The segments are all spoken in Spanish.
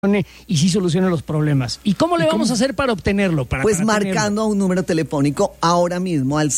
y sí solucione los problemas. ¿Y cómo le vamos a hacer para obtenerlo? Para marcando un número telefónico ahora mismo al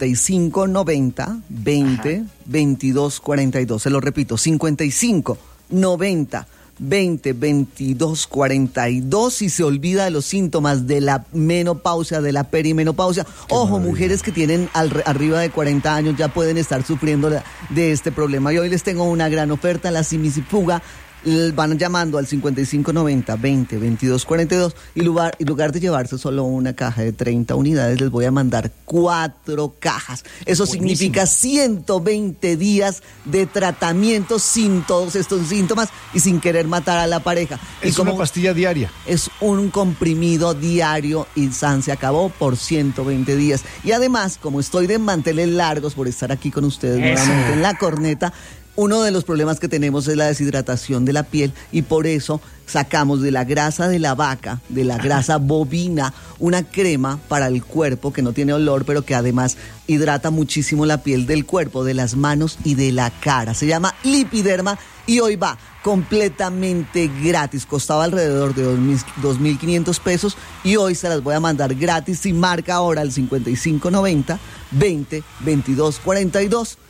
5590 20 22 42. Se lo repito, 55 90 20 22 42. Si se olvida de los síntomas de la menopausia, de la perimenopausia. Ojo, mujeres que tienen arriba de 40 años ya pueden estar sufriendo de este problema. Y hoy les tengo una gran oferta, la Simisifuga. Van llamando al 5590 20 22 42 y lugar de llevarse solo una caja de 30 unidades, les voy a mandar 4 cajas. Eso significa 120 días de tratamiento sin todos estos síntomas y sin querer matar a la pareja. Es una pastilla diaria. Es un comprimido diario y se acabó por 120 días. Y además, como estoy de manteles largos por estar aquí con ustedes nuevamente en La Corneta, uno de los problemas que tenemos es la deshidratación de la piel y por eso sacamos de la grasa de la vaca, de la grasa bovina, una crema para el cuerpo que no tiene olor, pero que además hidrata muchísimo la piel del cuerpo, de las manos y de la cara. Se llama Lipiderma y hoy va completamente gratis. Costaba alrededor de 2.500 pesos y hoy se las voy a mandar gratis si marca ahora al 5590 20 22 42.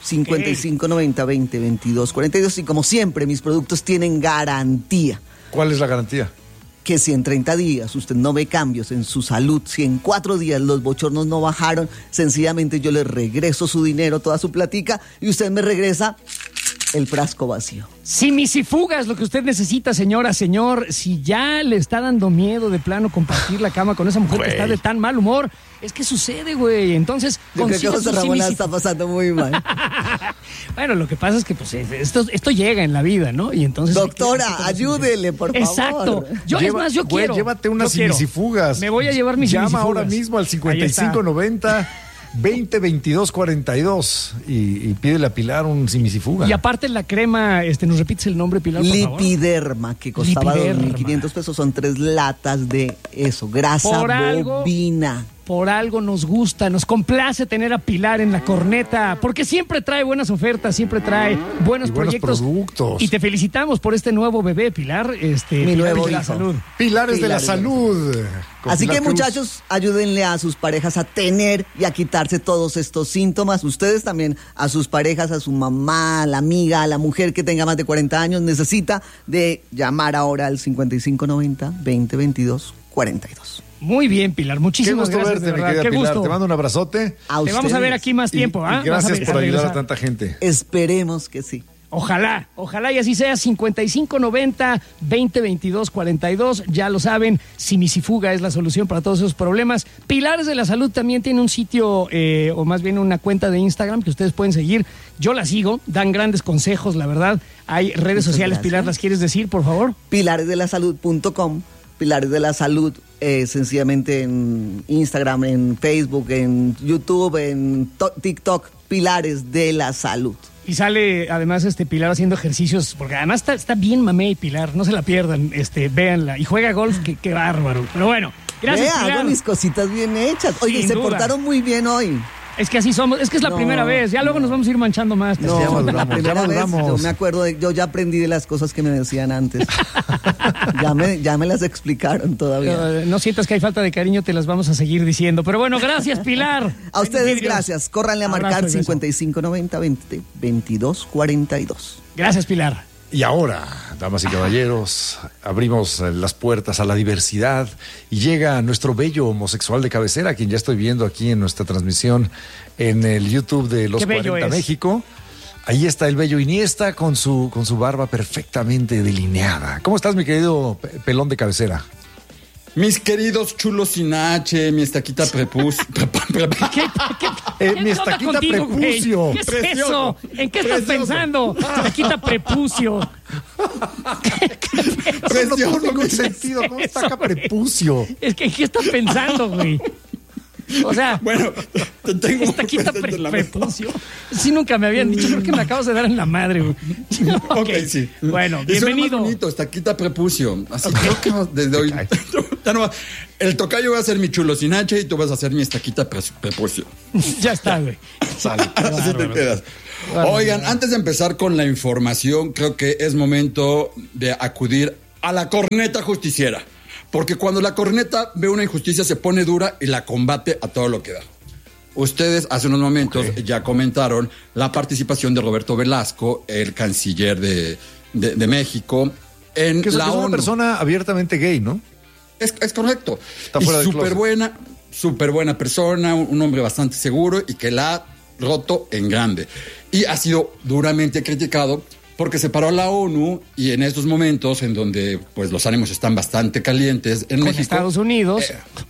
5590 20 22 42 y como siempre mis productos tienen garantía. ¿Cuál es la garantía? Que si en 30 días usted no ve cambios en su salud, si en 4 días los bochornos no bajaron, sencillamente yo le regreso su dinero, toda su platica y usted me regresa el frasco vacío. Simisifuga es lo que usted necesita, señora, señor. Si ya le está dando miedo de plano compartir la cama con esa mujer que está de tan mal humor, es que sucede, güey. Entonces, yo creo que José Ramón la está pasando muy mal. Bueno, lo que pasa es que pues esto llega en la vida, ¿no? Y entonces doctora, ayúdele, por favor. Exacto. Yo quiero. Llévate unas simisifugas. Me voy a llevar mis simisifugas. Llama ahora mismo al 5590 20 22 42 y pídele a Pilar un simisifuga. Y aparte la crema, ¿nos repites el nombre, Pilar, por favor? Lipiderma, que costaba 2.500 pesos, son 3 latas de eso, grasa bovina. Por algo nos gusta, nos complace tener a Pilar en La Corneta, porque siempre trae buenas ofertas, siempre trae buenos proyectos. Productos. Y te felicitamos por este nuevo bebé, Pilar. Mi nuevo de la salud. Pilares de la salud. Así Pilar que Cruz. Muchachos, ayúdenle a sus parejas a tener y a quitarse todos estos síntomas. Ustedes también, a sus parejas, a su mamá, a la amiga, a la mujer que tenga más de 40 años, necesita de llamar ahora al 5590 20 22 42. Muy bien, Pilar, muchísimas gracias. Qué gusto verte, mi querida Pilar. Te mando un abrazote. Te vamos a ver aquí más tiempo, ¿ah? Y gracias por ayudar a tanta gente. Esperemos que sí. Ojalá y así sea. 5590 20 22 42. Ya lo saben, Simisifuga es la solución para todos esos problemas. Pilares de la Salud también tiene un sitio, o más bien una cuenta de Instagram que ustedes pueden seguir. Yo la sigo, dan grandes consejos, la verdad. Hay redes sociales, gracias. Pilar, ¿las quieres decir, por favor? Pilaresdelasalud.com. Pilares de la Salud, sencillamente en Instagram, en Facebook, en YouTube, en TikTok, Pilares de la Salud. Y sale además Pilar haciendo ejercicios, porque además está bien mamey Pilar, no se la pierdan, véanla. Y juega golf, qué bárbaro. Pero bueno, gracias, Pilar. Hago mis cositas bien hechas. Oye, sin se duda. Portaron muy bien hoy. Es que así somos, es que es la primera vez, ya luego nos vamos a ir manchando más. La primera vez, yo me acuerdo, yo ya aprendí de las cosas que me decían antes. ya me las explicaron todavía. No sientas que hay falta de cariño, te las vamos a seguir diciendo. Pero bueno, gracias, Pilar. A ustedes gracias, córranle a marcar 5590 20 22 42. Gracias, Pilar. Y ahora, damas y caballeros, abrimos las puertas a la diversidad y llega nuestro bello homosexual de cabecera, quien ya estoy viendo aquí en nuestra transmisión en el YouTube de Los 40 México. Ahí está el bello Iniesta con su barba perfectamente delineada. ¿Cómo estás, mi querido pelón de cabecera? Mis queridos chulos sin H, mi estaquita prepucio. Mi estaquita prepucio. ¿Qué es eso? ¿En qué estás pensando? Estaquita prepucio. No tuvo ningún sentido. ¿Cómo estaca prepucio? Es que, ¿en qué estás pensando, güey? O sea, bueno, te tengo estaquita prepucio. Sí, nunca me habían dicho. Creo que me acabas de dar en la madre, güey. Okay, sí. Bueno, bienvenido. Es bonito, estaquita prepucio. Así creo que desde hoy. Ya no va. El tocayo va a ser mi chulo sin H y tú vas a ser mi estaquita prepucio. Ya está, güey. Sale. Así te quedas. Oigan, antes de empezar con la información, creo que es momento de acudir a la corneta justiciera. Porque cuando la corneta ve una injusticia se pone dura y la combate a todo lo que da. Ustedes hace unos momentos ya comentaron la participación de Roberto Velasco, el canciller de México, en que la ONU. Es una persona abiertamente gay, ¿no? Es correcto. Está fuera del closet. Súper buena persona, un hombre bastante seguro y que la ha roto en grande. Y ha sido duramente criticado porque se paró a la ONU y en estos momentos en donde pues los ánimos están bastante calientes en México. Estados Unidos.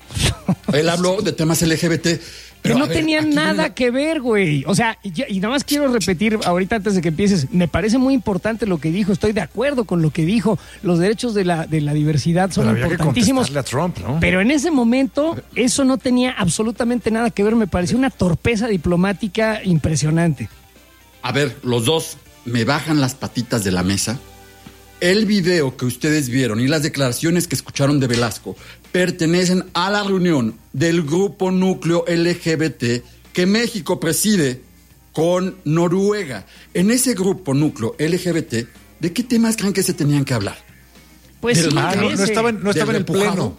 Él habló de temas LGBT. Pero no tenían nada que ver, güey. O sea, y nada más quiero repetir ahorita antes de que empieces. Me parece muy importante lo que dijo. Estoy de acuerdo con lo que dijo. Los derechos de la diversidad son importantísimos. Que a Trump, ¿no? Pero en ese momento eso no tenía absolutamente nada que ver. Me pareció una torpeza diplomática impresionante. A ver, los dos me bajan las patitas de la mesa. El video que ustedes vieron y las declaraciones que escucharon de Velasco pertenecen a la reunión del grupo núcleo LGBT que México preside con Noruega. En ese grupo núcleo LGBT, ¿de qué temas creen que se tenían que hablar? Pues sí, no estaba en el pleno.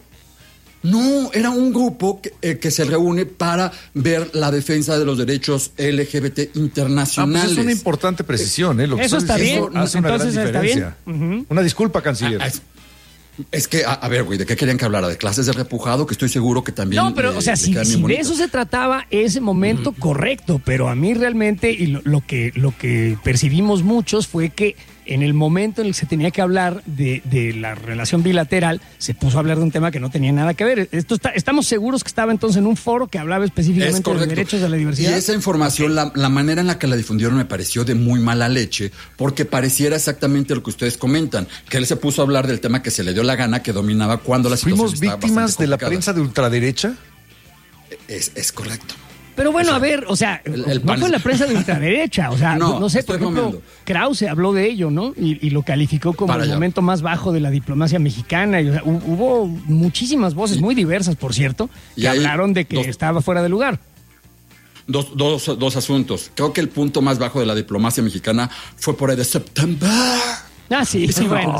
No, era un grupo que se reúne para ver la defensa de los derechos LGBT internacionales. Pues es una importante precisión, ¿eh? Lo que eso está bien. Hace una gran diferencia. Está bien. Una disculpa, canciller. Es que, a ver, güey, ¿de qué querían que hablara? ¿De clases de repujado? Que estoy seguro que también... No, pero, o sea, si de eso se trataba, ese momento correcto, pero a mí realmente, y lo que percibimos muchos fue que en el momento en el que se tenía que hablar de la relación bilateral, se puso a hablar de un tema que no tenía nada que ver. Estamos seguros que estaba entonces en un foro que hablaba específicamente de los derechos de la diversidad. Y esa información, la manera en la que la difundieron me pareció de muy mala leche, porque pareciera exactamente lo que ustedes comentan, que él se puso a hablar del tema que se le dio la gana, que dominaba cuando la situación ¿Fuimos estaba víctimas de la complicada. prensa de ultraderecha? Es correcto. Pero bueno, a ver, o sea, no fue la prensa de ultraderecha, o sea, no sé, por ejemplo, Krause habló de ello, ¿no? Y lo calificó como el momento más bajo de la diplomacia mexicana. Y, o sea, hubo muchísimas voces, muy diversas, por cierto, que hablaron de que estaba fuera de lugar. Dos asuntos. Creo que el punto más bajo de la diplomacia mexicana fue por ahí de septiembre. Ah, sí, bueno.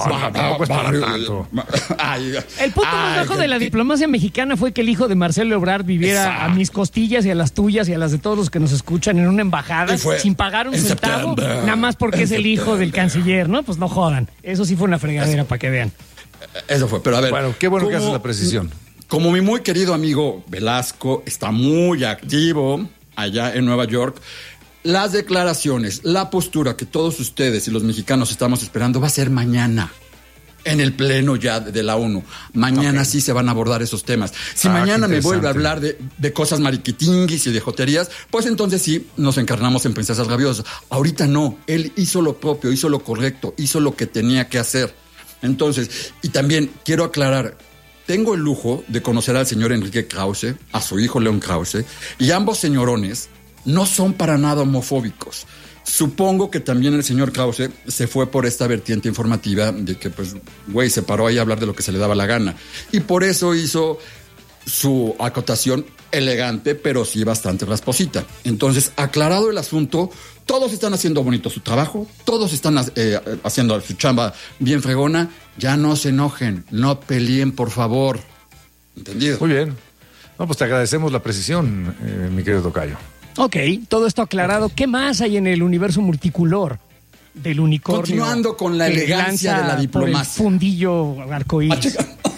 El punto más bajo de la diplomacia mexicana fue que el hijo de Marcelo Ebrard viviera a mis costillas y a las tuyas y a las de todos los que nos escuchan en una embajada sin pagar un centavo, nada más porque es el hijo del canciller, ¿no? Pues no jodan. Eso sí fue una fregadera, para que vean. Eso fue, pero a ver. Bueno, qué bueno que haces la precisión. Como mi muy querido amigo Velasco está muy activo allá en Nueva York, las declaraciones, la postura que todos ustedes y los mexicanos estamos esperando va a ser mañana en el pleno ya de la ONU. Mañana sí se van a abordar esos temas. Si mañana me vuelve a hablar de cosas mariquitinguis y de joterías, pues entonces sí nos encarnamos en princesas rabiosas. Ahorita no, él hizo lo propio, hizo lo correcto, hizo lo que tenía que hacer. Entonces, y también quiero aclarar, tengo el lujo de conocer al señor Enrique Krause, a su hijo León Krause, y ambos señorones no son para nada homofóbicos. Supongo que también el señor Krause se fue por esta vertiente informativa de que, pues, güey, se paró ahí a hablar de lo que se le daba la gana. Y por eso hizo su acotación elegante, pero sí bastante rasposita. Entonces, aclarado el asunto, todos están haciendo bonito su trabajo, todos están haciendo su chamba bien fregona. Ya no se enojen, no peleen, por favor. ¿Entendido? Muy bien. No, pues te agradecemos la precisión, mi querido tocayo. Ok, todo esto aclarado. ¿Qué más hay en el universo multicolor del unicornio? Continuando con la elegancia de la diplomacia. Por el fundillo arcoíris.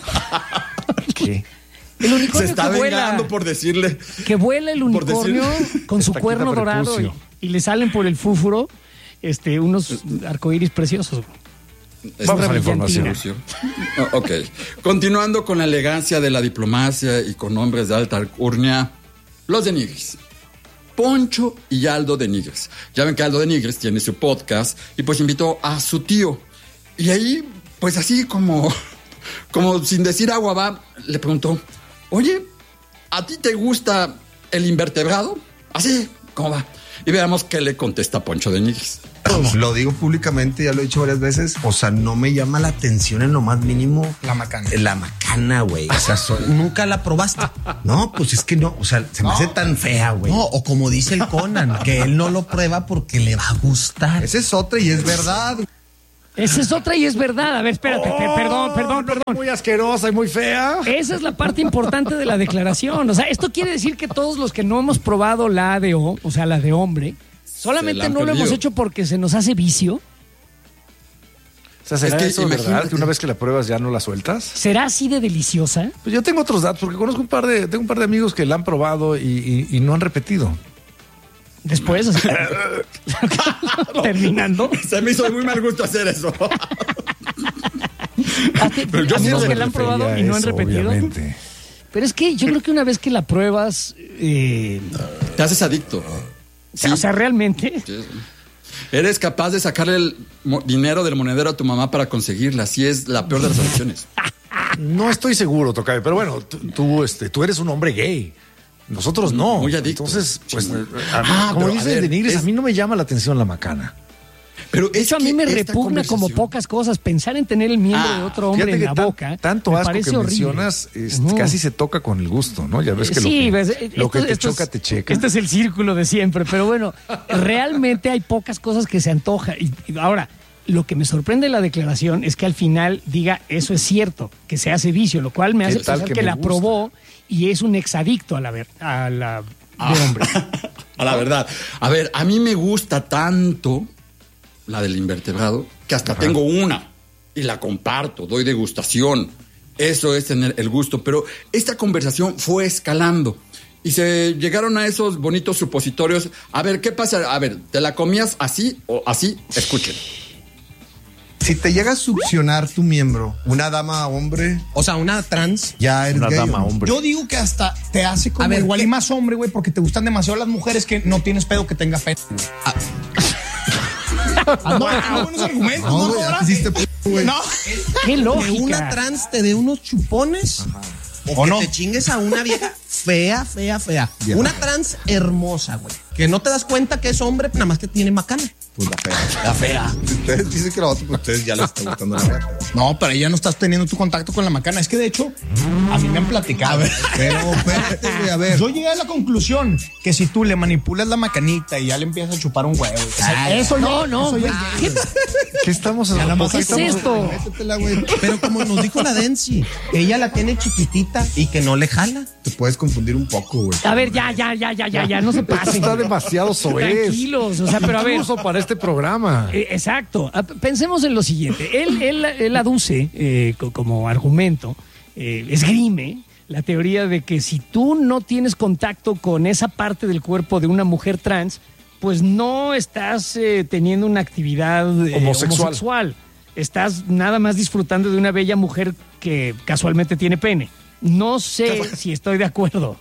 ¿Qué? El unicornio se está que vengando vuela, por decirle. Que vuela el unicornio con su cuerno dorado y le salen por el fúfuro unos arcoíris preciosos. Vamos a la información. Ok. Continuando con la elegancia de la diplomacia y con hombres de alta alcurnia, los de Nigris. Poncho y Aldo de Nigris. Ya ven que Aldo de Nigris tiene su podcast y pues invitó a su tío. Y ahí, pues así como sin decir agua va, le preguntó, oye, ¿a ti te gusta el invertebrado? Así, ¿cómo va? Y veamos qué le contesta Poncho de Nigris. Lo digo públicamente, ya lo he dicho varias veces. O sea, no me llama la atención en lo más mínimo. La macana. La macana, güey. O sea, nunca la probaste. No, pues es que no. O sea, se me hace tan fea, güey. No, o como dice el Conan, que él no lo prueba porque le va a gustar. Esa es otra y es verdad. Esa es otra y es verdad. A ver, espérate, perdón. Muy asquerosa y muy fea. Esa es la parte importante de la declaración. O sea, esto quiere decir que todos los que no hemos probado la ADO, o sea, la de hombre, solamente no lo hemos hecho porque se nos hace vicio. O sea, ¿será eso imagínate, verdad que una vez que la pruebas ya no la sueltas? ¿Será así de deliciosa? Pues yo tengo otros datos, porque conozco un par de amigos que la han probado y no han repetido. Después, así, terminando. Se me hizo de muy mal gusto hacer eso. Pero yo amigos no que la han probado y no han eso, repetido. obviamente. Pero es que yo creo que una vez que la pruebas, Te haces adicto. o sea, realmente. Eres capaz de sacarle el dinero del monedero a tu mamá para conseguirla. Así es la peor de las adicciones. No estoy seguro, Tocayo, pero bueno, tú eres un hombre gay. Nosotros no. Muy adicto. Entonces, pues, Sí, como pero, dice a ver, Denigris, a mí no me llama la atención la macana. Pero De hecho, a mí me repugna como pocas cosas. Pensar en tener el miembro de otro hombre Fíjate en que la boca. tanto me asco parece que horrible. mencionas, casi se toca con el gusto, ¿no? Ya ves que lo que te choca, te checa. Este es el círculo de siempre, pero bueno, realmente hay pocas cosas que se antoja. Y ahora, lo que me sorprende de la declaración es que al final diga eso es cierto, que se hace vicio, lo cual me hace pensar que me la gusta? probó y es un exadicto a la de hombre. A la verdad. A ver, a mí me gusta tanto la del invertebrado que hasta tengo una y la comparto, doy degustación. Eso es tener el gusto. Pero esta conversación fue escalando y se llegaron a esos bonitos supositorios. A ver, ¿qué pasa? A ver, ¿te la comías así o así? Escuchen. Si te llega a succionar tu miembro, una dama hombre, O sea, una trans. ya eres Una gay, dama ¿o no? hombre. Yo digo que hasta te hace como A ver, igual ¿qué? y más hombre, güey, porque te gustan demasiado las mujeres que no tienes pedo que tenga pedo. Buenos argumentos, No, ¿no, güey, Dora? hiciste güey. No. Qué Que lógica. una trans te dé unos chupones. O ¿O que no? te chingues a una vieja fea. Vieja. Una trans hermosa, güey. Que no te das cuenta que es hombre, nada más que tiene macana. Pues la fea. La fea. Ustedes dicen que la otra, pues ustedes ya les está gustando la fea. No, pero ahí ya no estás teniendo tu contacto con la macana. Es que de hecho, a mí me han platicado. Pero espérate, güey, a ver. Yo llegué a la conclusión que si tú le manipulas la macanita y ya le empiezas a chupar un huevo. Eso No, eso ya ¿Qué, ¿Qué estamos ¿qué es esto? Métetela, güey. Pero como nos dijo la Densi, ella la tiene chiquitita y que no le jala. Te puedes confundir un poco, güey. A ver, ya, no se Esto pasen. está demasiado soez. Tranquilos, o sea, pero a ver. Incluso para este programa. Exacto. Pensemos en lo siguiente. Él aduce como argumento, esgrime la teoría de que si tú no tienes contacto con esa parte del cuerpo de una mujer trans, pues no estás teniendo una actividad homosexual. Estás nada más disfrutando de una bella mujer que casualmente tiene pene. No sé si estoy de acuerdo.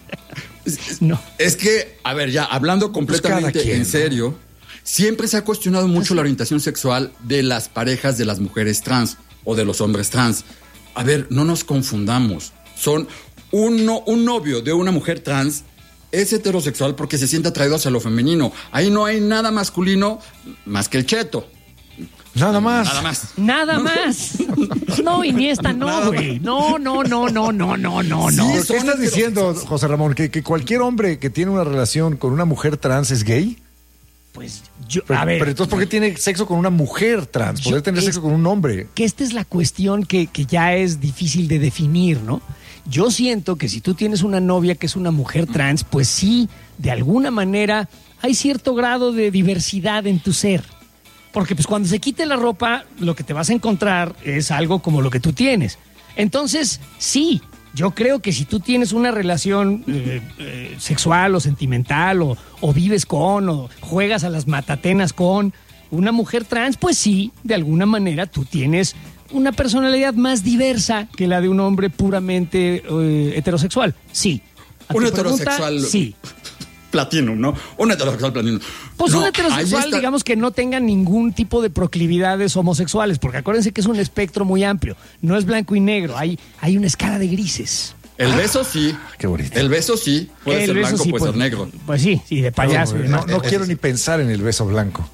No. Es que, a ver, ya hablando completamente cada quien, en ¿no? serio, siempre se ha cuestionado mucho la orientación sexual de las parejas de las mujeres trans o de los hombres trans. A ver, no nos confundamos. Son un novio de una mujer trans es heterosexual porque se siente atraído hacia lo femenino. Ahí no hay nada masculino más que el cheto. Nada más. Nada más. Nada más. No, y ni esta no, güey. No. ¿Pero ¿Qué estás diciendo, José Ramón? ¿Que cualquier hombre que tiene una relación con una mujer trans es gay? Pues yo, Pero, a ver. pero entonces, ¿por qué tiene sexo con una mujer trans? Poder tener sexo con un hombre. Que esta es la cuestión que ya es difícil de definir, ¿no? Yo siento que si tú tienes una novia que es una mujer trans, pues sí, de alguna manera hay cierto grado de diversidad en tu ser. Porque pues cuando se quite la ropa, lo que te vas a encontrar es algo como lo que tú tienes. Entonces, sí, yo creo que si tú tienes una relación sexual o sentimental o vives con o juegas a las matatenas con una mujer trans, pues sí, de alguna manera tú tienes una personalidad más diversa que la de un hombre puramente heterosexual. Sí. ¿A tu Un pregunta? heterosexual. Sí. Platinum, ¿no? Un heterosexual platinum. Pues No, un ahí heterosexual, está. digamos que no tenga ningún tipo de proclividades homosexuales, porque acuérdense que es un espectro muy amplio. No es blanco y negro, hay una escala de grises. El beso sí. Qué bonito. El beso sí. Puede El ser beso blanco, sí, puede pues, ser negro. Pues sí, de payaso. No quiero ni pensar en el beso blanco.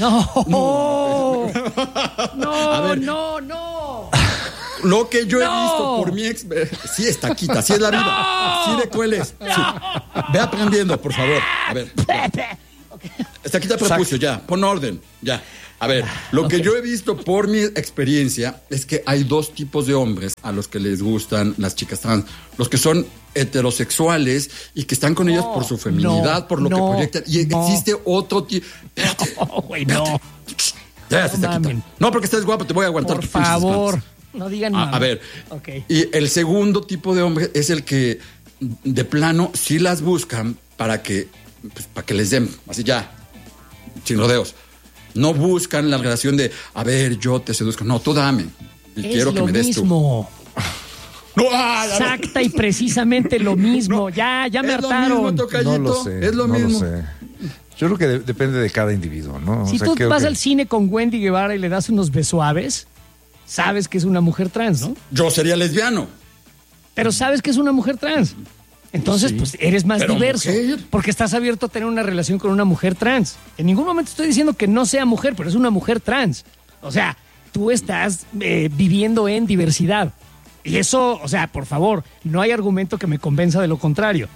No. A ver. No. Lo que yo he No. visto por mi ex... Sí es taquita, sí es la vida. Sí de cueles. Sí. Ve aprendiendo, por favor. A ver. Está quita prepucio, ya. Pon orden, ya. A ver, lo que yo he visto por mi experiencia es que hay dos tipos de hombres a los que les gustan las chicas trans. Los que son heterosexuales y que están con ellas por su feminidad, por lo que proyectan. Y existe otro tipo... Espérate. No. Ya se está quitando. No, porque estás guapo, te voy a aguantar. Por favor, no digan nada. A ver, y el segundo tipo de hombre es el que de plano sí las buscan para que les den, así ya, sin rodeos. No buscan la relación de, a ver, yo te seduzco. No, tú dame. Y quiero que me des tú. No, exacta y precisamente lo mismo. Ya me hartaron. No lo sé. Es lo mismo. Lo sé. Yo creo que depende de cada individuo, ¿no? Si tú vas al cine con Wendy Guevara y le das unos besuaves, sabes que es una mujer trans, ¿no? Yo sería lesbiano. Pero sabes que es una mujer trans. Entonces, pues eres más diverso. Porque estás abierto a tener una relación con una mujer trans. En ningún momento estoy diciendo que no sea mujer, pero es una mujer trans. O sea, tú estás viviendo en diversidad. Y eso, o sea, por favor, no hay argumento que me convenza de lo contrario.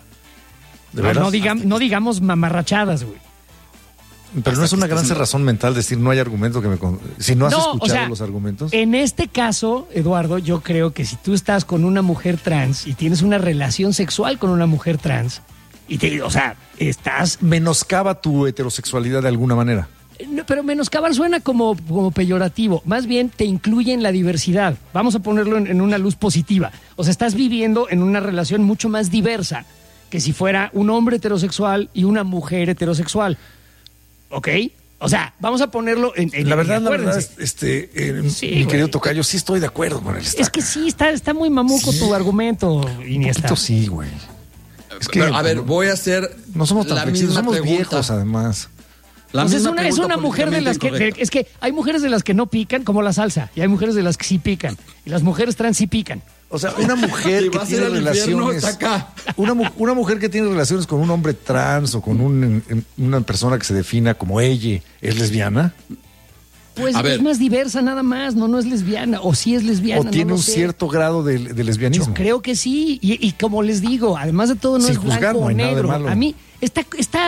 No digamos mamarrachadas, güey. Pero no es una gran cerrazón mental decir no hay argumento que me... Si no has escuchado los argumentos. En este caso, Eduardo, yo creo que si tú estás con una mujer trans y tienes una relación sexual con una mujer trans, estás... Menoscaba tu heterosexualidad de alguna manera. No, pero menoscabar suena como peyorativo. Más bien te incluye en la diversidad. Vamos a ponerlo en una luz positiva. O sea, estás viviendo en una relación mucho más diversa que si fuera un hombre heterosexual y una mujer heterosexual. ¿Ok? O sea, vamos a ponerlo en la verdad, mi querido tocayo, sí estoy de acuerdo con él. Es que sí, está muy mamuco tu argumento, Iniesta. Un poquito sí, güey. Es que, pero, a ver, voy a hacer no somos tan flexibles, somos viejos, además. Pues es una mujer de las que... Es que hay mujeres de las que no pican, como la salsa, y hay mujeres de las que sí pican. Y las mujeres trans sí pican. O sea, una mujer que tiene relaciones... Una mujer que tiene relaciones con un hombre trans o con una persona que se defina como ella, ¿es lesbiana? Pues es más diversa nada más, no es lesbiana, o sí es lesbiana. O tiene un cierto grado de lesbianismo. Yo creo que sí, y como les digo, además de todo no es blanco o negro. A mí, esta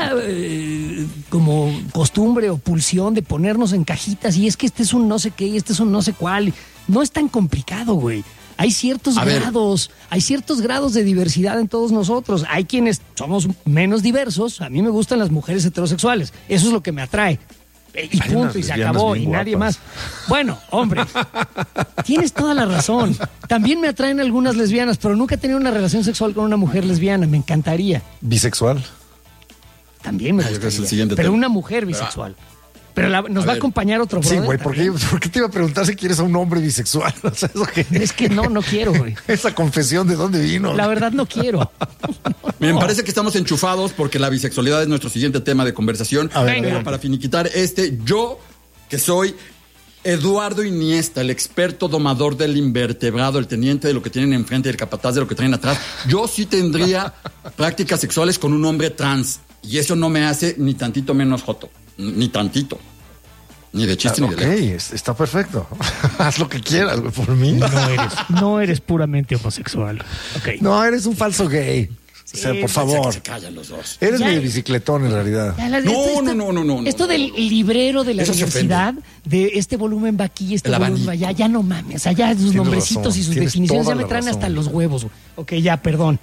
como costumbre o pulsión de ponernos en cajitas, y es que este es un no sé qué, y este es un no sé cuál, no es tan complicado, güey. Hay ciertos grados de diversidad en todos nosotros. Hay quienes somos menos diversos. A mí me gustan las mujeres heterosexuales. Eso es lo que me atrae. Y punto, y se acabó, y nadie más. Bueno, hombre, tienes toda la razón. También me atraen algunas lesbianas, pero nunca he tenido una relación sexual con una mujer lesbiana. Me encantaría. ¿Bisexual? También me gustaría. Pero una mujer bisexual. Pero nos va a acompañar otro brother. Sí, güey, ¿por qué te iba a preguntar si quieres a un hombre bisexual? O sea, ¿eso qué? Es que no quiero, güey. Esa confesión, ¿de dónde vino? La verdad no quiero. Miren, parece que estamos enchufados porque la bisexualidad es nuestro siguiente tema de conversación. Pero para finiquitar yo que soy Eduardo Iniesta, el experto domador del invertebrado, el teniente de lo que tienen enfrente y el capataz de lo que traen atrás, yo sí tendría prácticas sexuales con un hombre trans. Y eso no me hace ni tantito menos joto. Ni tantito. Ni de chiste ni de lejos. Está perfecto. Haz lo que quieras, güey, por mí. No eres puramente homosexual. Okay. No, eres un falso gay. Sí, o sea, por favor. Se callan los dos. Eres medio bicicletón en realidad. No. Esto del librero de la diversidad, de este volumen va aquí, este volumen va allá, ya no mames. Allá sus nombrecitos y sus definiciones ya me traen hasta los huevos. Ok, ya, perdón.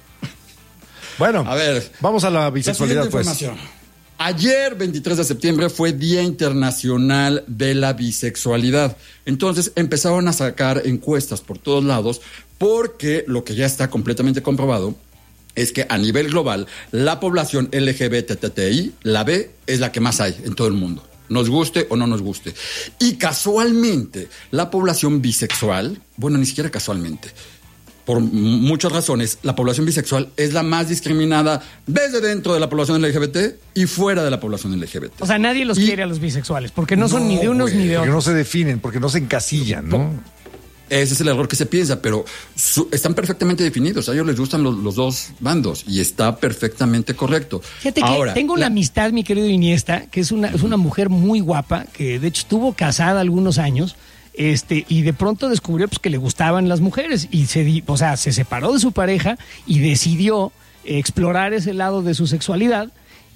Bueno, a ver, vamos a la bisexualidad, pues. Ayer, 23 de septiembre, fue Día Internacional de la Bisexualidad. Entonces empezaron a sacar encuestas por todos lados porque lo que ya está completamente comprobado es que a nivel global la población LGBTTI, la B, es la que más hay en todo el mundo. Nos guste o no nos guste. Y casualmente, la población bisexual, bueno, ni siquiera casualmente, por muchas razones, la población bisexual es la más discriminada desde dentro de la población LGBT y fuera de la población LGBT. O sea, nadie los quiere a los bisexuales, porque no son ni de unos ni de otros. Porque no se definen, porque no se encasillan, ¿no? Ese es el error que se piensa, pero están perfectamente definidos. A ellos les gustan los dos bandos y está perfectamente correcto. Fíjate que tengo una amistad, mi querido Iniesta, que es una mujer muy guapa, que de hecho estuvo casada algunos años. Y de pronto descubrió pues, que le gustaban las mujeres y se separó de su pareja y decidió explorar ese lado de su sexualidad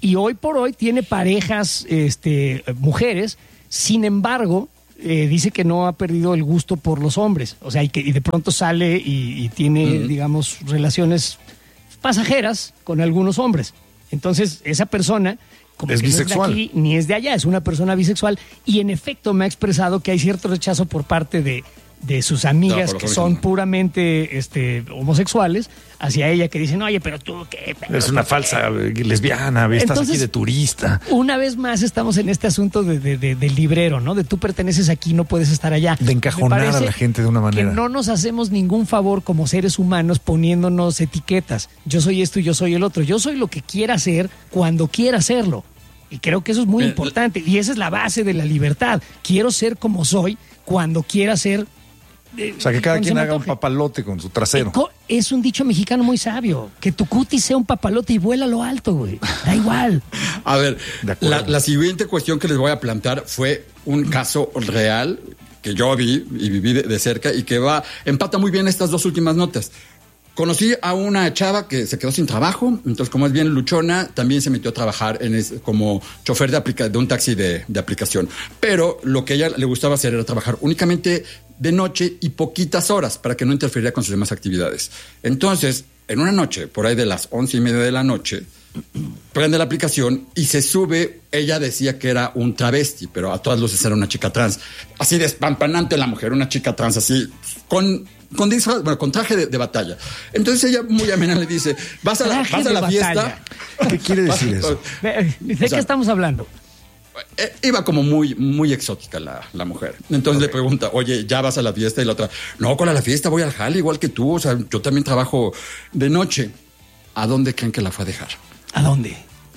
y hoy por hoy tiene parejas, mujeres. Sin embargo, dice que no ha perdido el gusto por los hombres. O sea, y de pronto sale y tiene, digamos, relaciones pasajeras con algunos hombres. Entonces, esa persona, como es que bisexual. no es de aquí ni es de allá, es una persona bisexual, y en efecto me ha expresado que hay cierto rechazo por parte de sus amigas por que favor, son no. puramente homosexuales hacia ella, que dicen, oye, pero tú qué. Es una falsa lesbiana, estás Entonces, aquí de turista. Una vez más estamos en este asunto del librero, ¿no? De tú perteneces aquí, no puedes estar allá. De encajonar Me parece a la gente de una manera. que no nos hacemos ningún favor como seres humanos poniéndonos etiquetas. Yo soy esto y yo soy el otro. Yo soy lo que quiera ser cuando quiera hacerlo. Y creo que eso es muy importante. Y esa es la base de la libertad. Quiero ser como soy cuando quiera ser. O sea, que cada cuando quien se me haga un antoje. papalote con su trasero. Es un dicho mexicano muy sabio. Que tu cutis sea un papalote y vuela a lo alto, güey. Da igual. A ver, De acuerdo. la siguiente cuestión que les voy a plantear fue un caso real que yo vi y viví de cerca y que empata muy bien estas dos últimas notas. Conocí a una chava que se quedó sin trabajo, entonces como es bien luchona, también se metió a trabajar como chofer de un taxi de aplicación. Pero lo que a ella le gustaba hacer era trabajar únicamente de noche y poquitas horas para que no interferiera con sus demás actividades. Entonces, en una noche, por ahí de las 11:30 de la noche, prende la aplicación y se sube. Ella decía que era un travesti, pero a todas luces era una chica trans. Así despampanante la mujer, una chica trans así, con disfraz, bueno, con traje de batalla. Entonces ella muy amena le dice, vas a la fiesta. ¿Qué quiere decir eso? ¿De qué estamos hablando? Iba como muy, muy exótica la mujer. Entonces le pregunta, oye, ¿ya vas a la fiesta? Y la otra, no, ¿cuál a la fiesta? Voy al jale igual que tú. O sea, yo también trabajo de noche. ¿A dónde creen que la fue a dejar? ¿A dónde?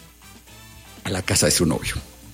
A la casa de su novio.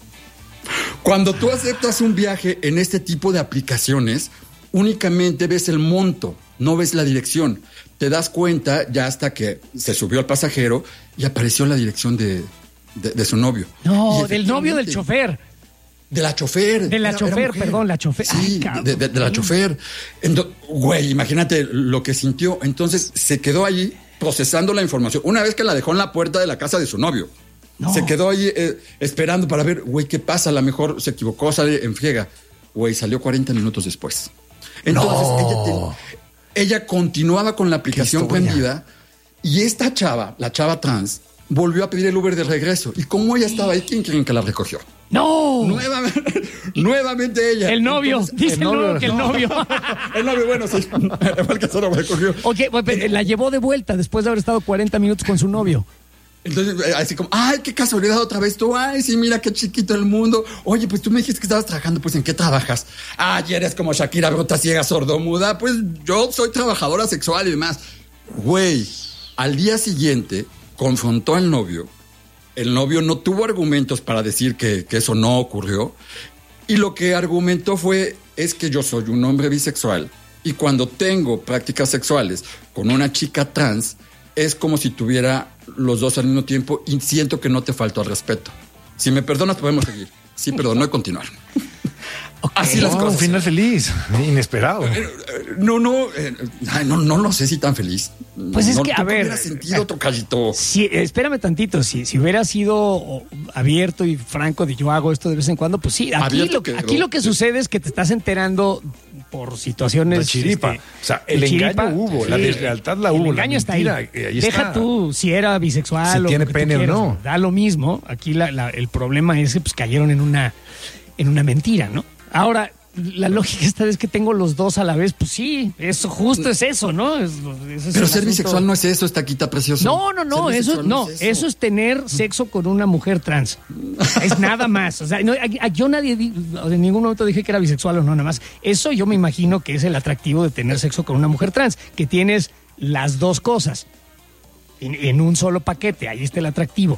Cuando tú aceptas un viaje en este tipo de aplicaciones, únicamente ves el monto, no ves la dirección. Te das cuenta ya hasta que se subió el pasajero y apareció la dirección de su novio. No, Y del novio del chofer. De la chofer. De la Era chofer, mujer. perdón, la chofer. Sí, Ay, cabrón. de la chofer. Güey, imagínate lo que sintió. Entonces se quedó allí procesando la información. Una vez que la dejó en la puerta de la casa de su novio. No. Se quedó ahí esperando para ver, güey, ¿qué pasa? A lo mejor se equivocó, sale en friega. Güey, salió 40 minutos después. Entonces ella continuaba con la aplicación prendida y esta chava, la chava trans, volvió a pedir el Uber de regreso. Y como ella estaba ahí, ¿quién creen que la recogió? ¡No! Nuevamente ella. El novio. Entonces, Dice el novio que el novio. El novio, bueno, sí. Fue el que solo me recogió. Ok, pues, la llevó de vuelta después de haber estado 40 minutos con su novio. Entonces, así como, ay, qué casualidad otra vez tú, ay, sí, mira qué chiquito el mundo. Oye, pues tú me dijiste que estabas trabajando, pues ¿en qué trabajas? Ay, eres como Shakira, bruta, ciega, sordomuda. Pues yo soy trabajadora sexual y demás. Güey, al día siguiente confrontó al novio. El novio no tuvo argumentos para decir que eso no ocurrió. Y lo que argumentó es que yo soy un hombre bisexual y cuando tengo prácticas sexuales con una chica trans, es como si tuviera los dos al mismo tiempo y siento que no te faltó al respeto. Si me perdonas, podemos seguir. Sí, perdón, y continuar. Así las cosas. Un final feliz, inesperado. No lo sé si tan feliz. Pues es no, que, a ver, hubiera sentido, tocallito. Sí, espérame tantito, si hubiera sido abierto y franco de yo hago esto de vez en cuando, pues sí, aquí lo que sucede es que te estás enterando por situaciones La chiripa. O sea, el de chiripa. engaño hubo, la deslealtad la hubo. El engaño la está ahí. mentira, ahí Deja está. tú si era bisexual Si o tiene lo que tú pene o quieras, no. da lo mismo. Aquí el problema es que pues cayeron en una mentira, ¿no? Ahora, la lógica esta vez que tengo los dos a la vez, pues sí, eso justo es eso, ¿no? Ese es Pero el ser asunto. bisexual no es eso, taquita preciosa. No, eso es tener sexo con una mujer trans. Es nada más. O sea, yo en ningún momento dije que era bisexual o no, nada más. Eso yo me imagino que es el atractivo de tener sexo con una mujer trans, que tienes las dos cosas en un solo paquete. Ahí está el atractivo.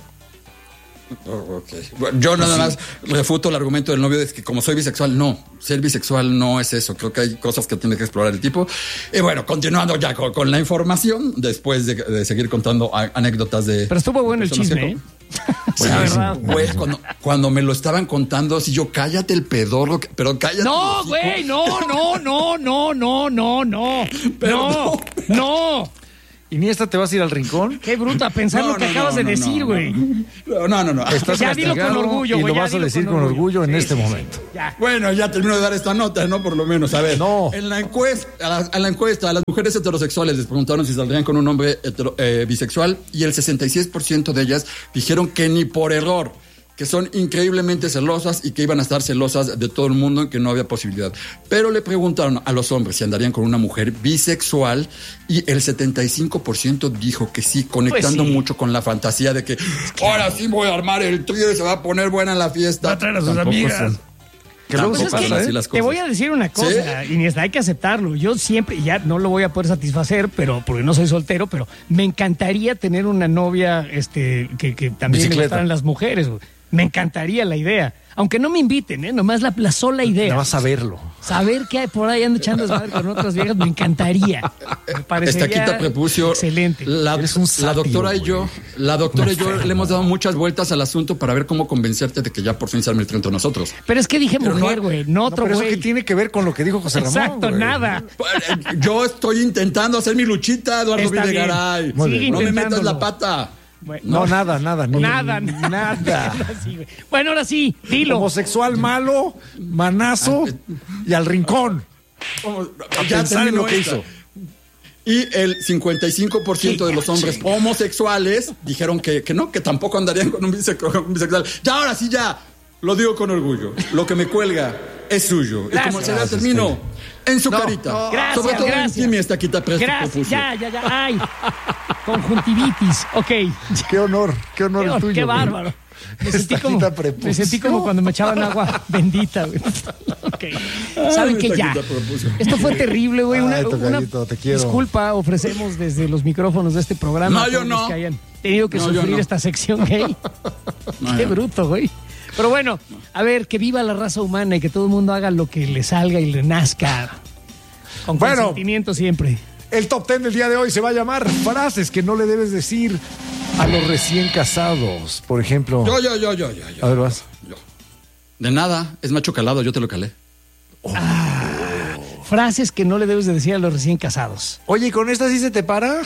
Okay. Bueno, yo nada más refuto el argumento del novio de que como soy bisexual, no, ser bisexual no es eso. Creo que hay cosas que tiene que explorar el tipo. Y bueno, continuando ya con la información, después de seguir contando anécdotas de... Pero estuvo bueno el chisme, ¿eh? La verdad. Güey, cuando me lo estaban contando, así yo, cállate el pedorro, pero cállate. No, güey, no. Pero No. ¿Iniesta te vas a ir al rincón? Qué bruto a pensar lo que acabas de decir, güey. No. Estás Ya dilo con castigado orgullo, y güey, lo ya vas a dilo decir con con orgullo. orgullo en Sí, este sí, sí. momento. Ya. Bueno, ya termino de dar esta nota, ¿no? Por lo menos, a ver. No. En la encuesta, a las mujeres heterosexuales les preguntaron si saldrían con un hombre bisexual y el 66% de ellas dijeron que ni por error, que son increíblemente celosas y que iban a estar celosas de todo el mundo y que no había posibilidad. Pero le preguntaron a los hombres si andarían con una mujer bisexual y el 75% dijo que sí, conectando Pues sí. mucho con la fantasía de que ahora sí voy a armar el trío y se va a poner buena la fiesta. Va a traer a sus Tampoco amigas. son- Que luego Pues se es Tampoco que pasan pasa, así ¿eh? las te cosas. voy a decir una cosa, y hay que aceptarlo. Yo siempre, ya no lo voy a poder satisfacer, pero porque no soy soltero, pero me encantaría tener una novia que también le Bicicleta. gustaran las mujeres, güey. Me encantaría la idea. Aunque no me inviten, nomás la sola idea. Nada más saberlo. Saber que hay por ahí ando echando desmadre con otras viejas me encantaría. Me parecería Estaquita Prepucio, excelente. Eres un la sátiro, doctora y güey. yo, le hemos dado muchas vueltas al asunto para ver cómo convencerte de que ya por fin se arme el tren entre nosotros. Pero es que dije Pero mujer, no- güey, no otro pero eso güey. que tiene que ver con lo que dijo José Ramón. Exacto, güey. nada. Yo estoy intentando hacer mi luchita, Eduardo Está bien. Videgaray. Muy bien. Sigue No me metas intentándolo. la pata. Bueno, No, nada. nada. Sí, güey. Bueno, ahora sí, dilo. Homosexual malo, manazo y al rincón. Ya pensar en terminó lo que esta. hizo. Y el 55% de los hombres homosexuales dijeron que no, que tampoco andarían con un bisexual. Ya, ahora sí, ya. Lo digo con orgullo. Lo que me cuelga es suyo. Y como se termino en su carita. Gracias, Sobre todo gracias. en ti, mi estaquita Gracias, Prepucio. ya. Ay, conjuntivitis. Ok. Qué honor el tuyo. Qué güey. bárbaro. Estaquita Prepucio. Me sentí como cuando me echaban agua bendita, güey. Ok. ¿Saben qué? Ya. Estaquita Prepucio. Esto fue terrible, güey. Una Ay, tocadito, te quiero. disculpa ofrecemos desde los micrófonos de este programa. No, a yo todos los no. que hayan tenido que No, yo sufrir no. esta sección gay. No, Qué yo no. bruto, güey. Pero bueno, a ver, que viva la raza humana y que todo el mundo haga lo que le salga y le nazca. Con Bueno. consentimiento siempre. El top 10 del día de hoy se va a llamar frases que no le debes decir a los recién casados. Por ejemplo. Yo. A ver, vas. De nada, es macho calado, yo te lo calé. Frases que no le debes de decir a los recién casados. Oye, ¿y con esta sí se te para?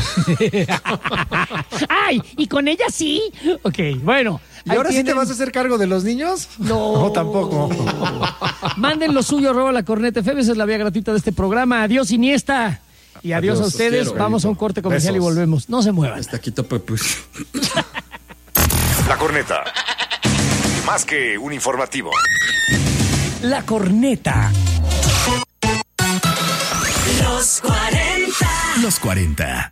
¡Ay! ¿Y con ella sí? Ok, bueno. ¿Y ahora sí te vas a hacer cargo de los niños? No. Tampoco. Manden lo suyo, @lacorneta.fm, esa es la vía gratuita de este programa. Adiós, Iniesta. Y adiós, Adiós, a ustedes. quiero, Vamos a un corte comercial y Besos. volvemos. No se muevan. Estaquita Prepucio. La Corneta. Más que un informativo. La corneta. Los 40. Los 40.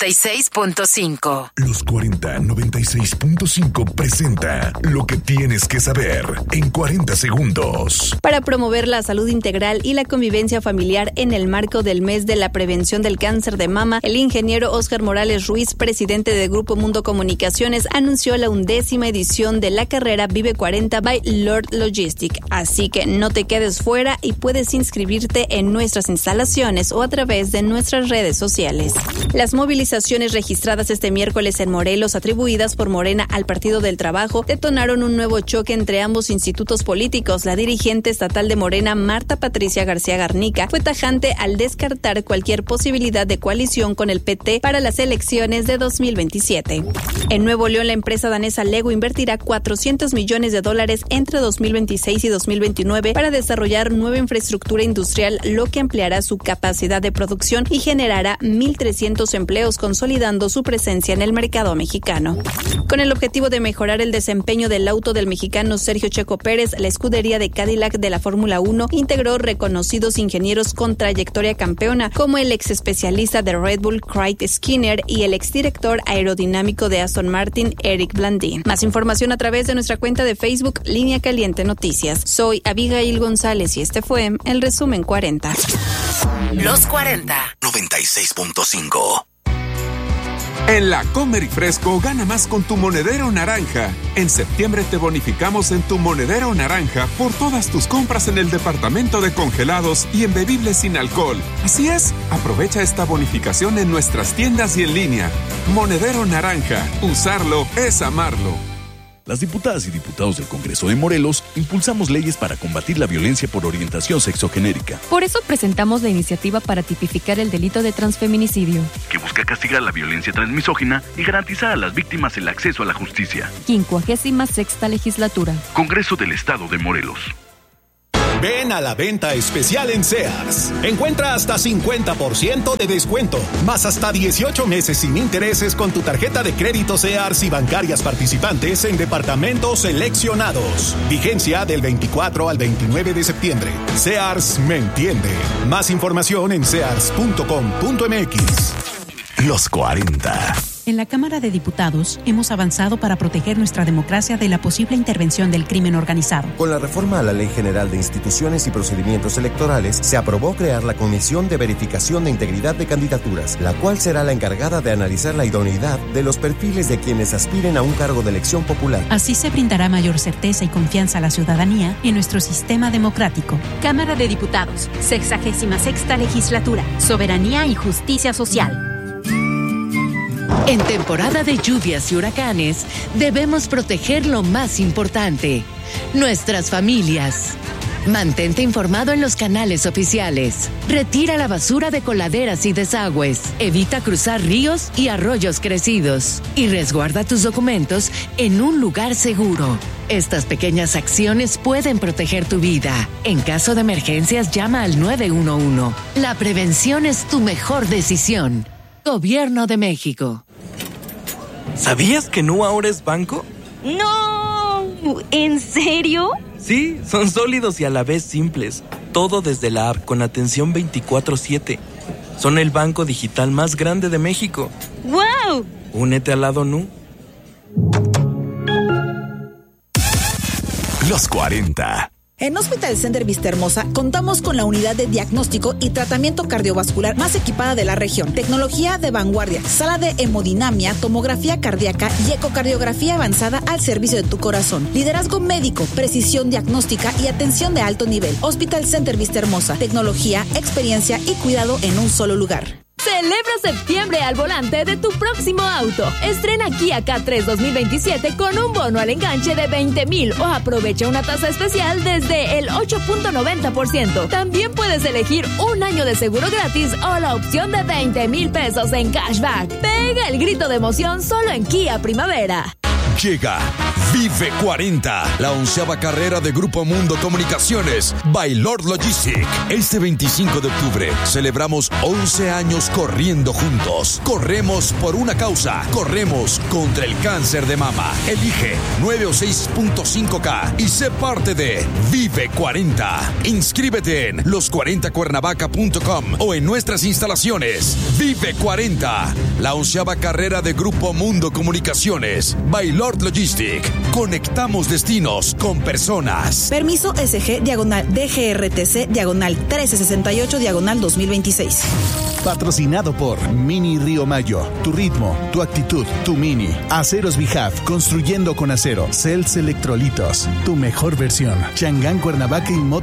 96.5. Los 40 96.5 presenta lo que tienes que saber en 40 segundos. Para promover la salud integral y la convivencia familiar en el marco del mes de la prevención del cáncer de mama, el ingeniero Óscar Morales Ruiz, presidente de Grupo Mundo Comunicaciones, anunció la 11ª edición de la carrera Vive 40 by Lord Logistic. Así que no te quedes fuera y puedes inscribirte en nuestras instalaciones o a través de nuestras redes sociales. Las movilizaciones registradas este miércoles en Morelos, atribuidas por Morena al Partido del Trabajo, detonaron un nuevo choque entre ambos institutos políticos. La dirigente estatal de Morena, Marta Patricia García Garnica, fue tajante al descartar cualquier posibilidad de coalición con el PT para las elecciones de 2027. En Nuevo León, la empresa danesa Lego invertirá $400 millones entre 2026 y 2029 para desarrollar nueva infraestructura industrial, lo que ampliará su capacidad de producción y generará 1,300 empleos, consolidando su presencia en el mercado mexicano. Con el objetivo de mejorar el desempeño del auto del mexicano Sergio Checo Pérez, la escudería de Cadillac de la Fórmula 1 integró reconocidos ingenieros con trayectoria campeona, como el ex especialista de Red Bull Craig Skinner y el exdirector aerodinámico de Aston Martin Eric Blandin. Más información a través de nuestra cuenta de Facebook, Línea Caliente Noticias. Soy Abigail González y este fue el resumen 40. Los 40. 96.5. En la Comer y Fresco gana más con tu monedero naranja. En septiembre te bonificamos en tu monedero naranja por todas tus compras en el departamento de congelados y en bebibles sin alcohol. Así es, aprovecha esta bonificación en nuestras tiendas y en línea. Monedero naranja, usarlo es amarlo. Las diputadas y diputados del Congreso de Morelos impulsamos leyes para combatir la violencia por orientación sexogenérica, Por eso presentamos la iniciativa para tipificar el delito de transfeminicidio, que busca castigar la violencia transmisógina y garantizar a las víctimas el acceso a la justicia. 56ª Legislatura. Congreso del Estado de Morelos. Ven a la venta especial en Sears. Encuentra hasta 50% de descuento, más hasta 18 meses sin intereses con tu tarjeta de crédito Sears y bancarias participantes en departamentos seleccionados. Vigencia del 24 al 29 de septiembre. Sears me entiende. Más información en sears.com.mx. Los 40. En la Cámara de Diputados hemos avanzado para proteger nuestra democracia de la posible intervención del crimen organizado. Con la reforma a la Ley General de Instituciones y Procedimientos Electorales, se aprobó crear la Comisión de Verificación de Integridad de Candidaturas, la cual será la encargada de analizar la idoneidad de los perfiles de quienes aspiren a un cargo de elección popular. Así se brindará mayor certeza y confianza a la ciudadanía en nuestro sistema democrático. Cámara de Diputados, 66ª Legislatura, Soberanía y Justicia Social. En temporada de lluvias y huracanes, debemos proteger lo más importante, nuestras familias. Mantente informado en los canales oficiales. Retira la basura de coladeras y desagües. Evita cruzar ríos y arroyos crecidos. Y resguarda tus documentos en un lugar seguro. Estas pequeñas acciones pueden proteger tu vida. En caso de emergencias, llama al 911. La prevención es tu mejor decisión. Gobierno de México. ¿Sabías que Nu ahora es banco? ¡No! ¿En serio? Sí, son sólidos y a la vez simples. Todo desde la app con atención 24/7. Son el banco digital más grande de México. ¡Wow! Únete al lado Nu. Los 40. En Hospital Center Vistahermosa contamos con la unidad de diagnóstico y tratamiento cardiovascular más equipada de la región. Tecnología de vanguardia, sala de hemodinamia, tomografía cardíaca y ecocardiografía avanzada al servicio de tu corazón. Liderazgo médico, precisión diagnóstica y atención de alto nivel. Hospital Center Vistahermosa, tecnología, experiencia y cuidado en un solo lugar. Celebra septiembre al volante de tu próximo auto. Estrena Kia K3 2027 con un bono al enganche de 20,000 o aprovecha una tasa especial desde el 8.90%. También puedes elegir un año de seguro gratis o la opción de 20,000 pesos en cashback. Pega el grito de emoción solo en Kia Primavera. Llega Vive 40, la 11ª carrera de Grupo Mundo Comunicaciones by Lord Logistic. Este 25 de octubre celebramos 11 años corriendo juntos. Corremos por una causa. Corremos contra el cáncer de mama. Elige 9 o 6.5K y sé parte de Vive 40. Inscríbete en los40cuernavaca.com o en nuestras instalaciones. Vive 40, la 11ª carrera de Grupo Mundo Comunicaciones by Lord Logistic. Conectamos destinos con personas. Permiso SG/DGRTC/1368/2026. Patrocinado por Mini Río Mayo. Tu ritmo, tu actitud, tu Mini. Aceros Bijaf, construyendo con acero. Cells Electrolitos, tu mejor versión. Changán Cuernavaca y